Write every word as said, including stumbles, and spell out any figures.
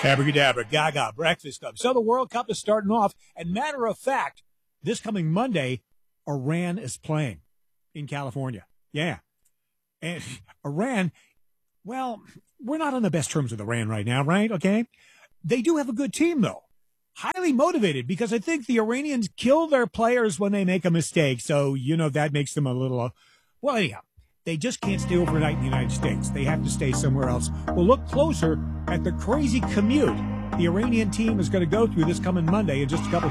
Abracadabra, gaga, breakfast club. So the World Cup is starting off, and matter of fact, this coming Monday, Iran is playing in California. Yeah. And Iran, well, we're not on the best terms with Iran right now, right? Okay. They do have a good team, though. Highly motivated, because I think the Iranians kill their players when they make a mistake. So, you know, that makes them a little, uh, well, anyhow, they just can't stay overnight in the United States. They have to stay somewhere else. We'll look closer at the crazy commute the Iranian team is going to go through this coming Monday in just a couple